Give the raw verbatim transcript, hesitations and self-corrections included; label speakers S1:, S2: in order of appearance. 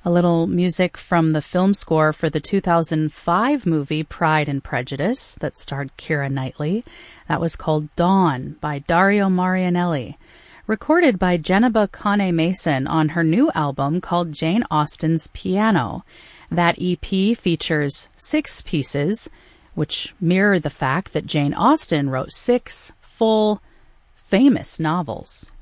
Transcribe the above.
S1: A little music from the film score for the two thousand five movie Pride and Prejudice that starred Keira Knightley. That was called Dawn by Dario Marianelli, recorded by Jenniba Kane Mason on her new album called Jane Austen's Piano. That E P features six pieces, which mirror the fact that Jane Austen wrote six full, famous novels.